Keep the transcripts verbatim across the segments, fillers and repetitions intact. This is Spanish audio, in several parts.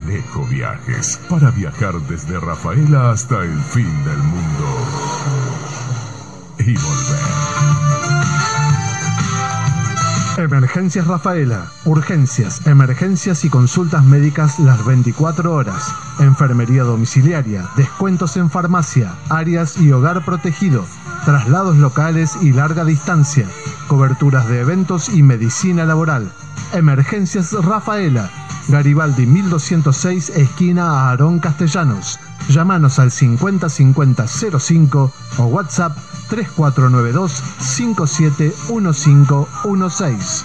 Alejo Viajes, para viajar desde Rafaela hasta el fin del mundo y volver. Emergencias Rafaela. Urgencias, emergencias y consultas médicas las veinticuatro horas. Enfermería domiciliaria, descuentos en farmacia, áreas y hogar protegido, traslados locales y larga distancia, coberturas de eventos y medicina laboral. Emergencias Rafaela. Garibaldi mil doscientos seis, esquina Aarón Castellanos. Llámanos al cincuenta cincuenta cero cinco o WhatsApp tres cuatro nueve dos, cinco siete uno cinco uno seis.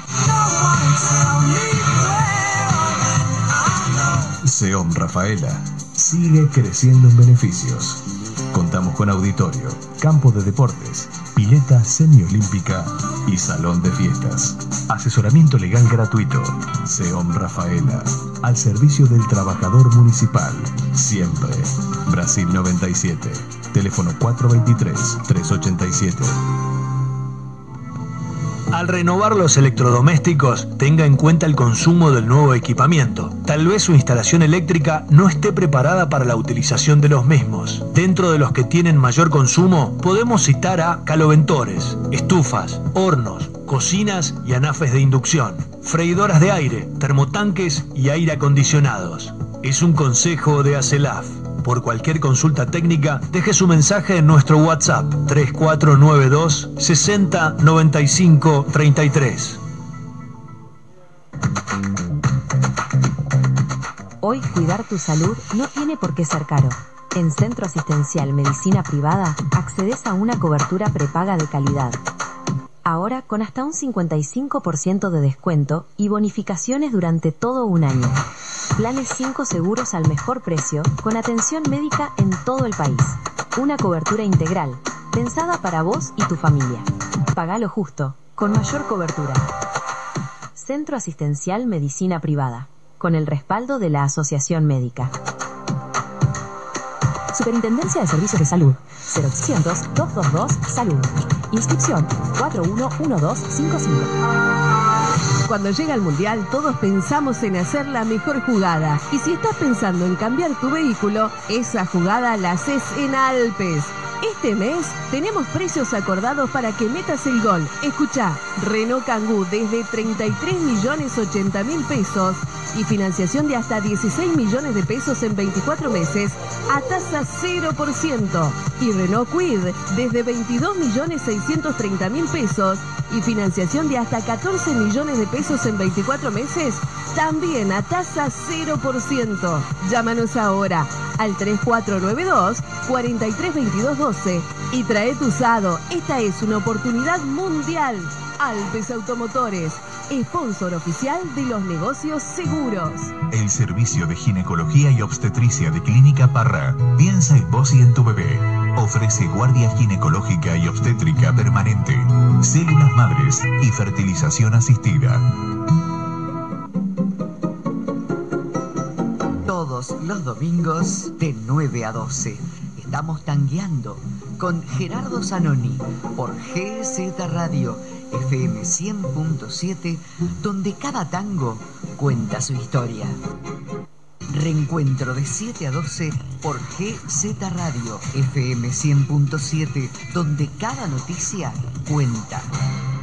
SEOM Rafaela sigue creciendo en beneficios. Contamos con auditorio, campo de deportes, pileta semiolímpica y salón de fiestas. Asesoramiento legal gratuito. SEOM Rafaela, al servicio del trabajador municipal. Siempre. Brasil noventa y siete. Teléfono cuatro dos tres, tres ocho siete. Al renovar los electrodomésticos, tenga en cuenta el consumo del nuevo equipamiento. Tal vez su instalación eléctrica no esté preparada para la utilización de los mismos. Dentro de los que tienen mayor consumo, podemos citar a caloventores, estufas, hornos, cocinas y anafes de inducción, freidoras de aire, termotanques y aire acondicionados. Es un consejo de ACELAF. Por cualquier consulta técnica, deje su mensaje en nuestro WhatsApp tres cuatro nueve dos, sesenta, noventa y cinco, treinta y tres. Hoy cuidar tu salud no tiene por qué ser caro. En Centro Asistencial Medicina Privada, accedes a una cobertura prepaga de calidad. Ahora con hasta un cincuenta y cinco por ciento de descuento y bonificaciones durante todo un año. Planes cinco seguros al mejor precio, con atención médica en todo el país. Una cobertura integral, pensada para vos y tu familia. Pagá lo justo, con mayor cobertura. Centro Asistencial Medicina Privada, con el respaldo de la Asociación Médica. Superintendencia de Servicios de Salud, cero ochocientos, doscientos veintidós, Salud. Inscripción cuatro uno uno dos cinco cinco. Cuando llega el Mundial, todos pensamos en hacer la mejor jugada. Y si estás pensando en cambiar tu vehículo, esa jugada la haces en Alpes. Este mes tenemos precios acordados para que metas el gol. Escuchá, Renault Kangoo desde treinta y tres millones ochenta mil pesos y financiación de hasta dieciséis millones de pesos en veinticuatro meses a tasa cero por ciento. Y Renault Kwid desde veintidós millones seiscientos treinta mil pesos y financiación de hasta catorce millones de pesos en veinticuatro meses, también a tasa cero por ciento. Llámanos ahora al tres cuatro nueve dos, cuatro tres dos dos uno dos y trae tu usado. Esta es una oportunidad mundial. Alpes Automotores, sponsor oficial de los negocios seguros. El servicio de ginecología y obstetricia de Clínica Parra piensa en vos y en tu bebé. Ofrece guardia ginecológica y obstétrica permanente, células madres y fertilización asistida. Todos los domingos de nueve a doce estamos tangueando con Gerardo Zanoni por G Z Radio F M cien punto siete, donde cada tango cuenta su historia. Reencuentro de siete a doce por G Z Radio F M cien punto siete, donde cada noticia cuenta.